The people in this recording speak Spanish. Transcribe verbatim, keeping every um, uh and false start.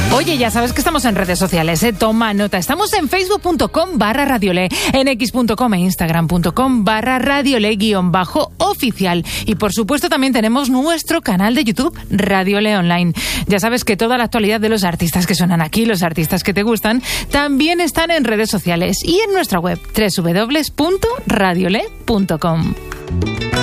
Oye, ya sabes que estamos en redes sociales, ¿eh? Toma nota. Estamos en facebook.com barra radiole, en x.com e instagram.com barra radiole guión bajo oficial. Y por supuesto también tenemos nuestro canal de YouTube, Radiole Online. Ya sabes que toda la actualidad de los artistas que suenan aquí, los artistas que te gustan, también están en redes sociales y en nuestra web, doble u doble u doble u punto radiole punto com.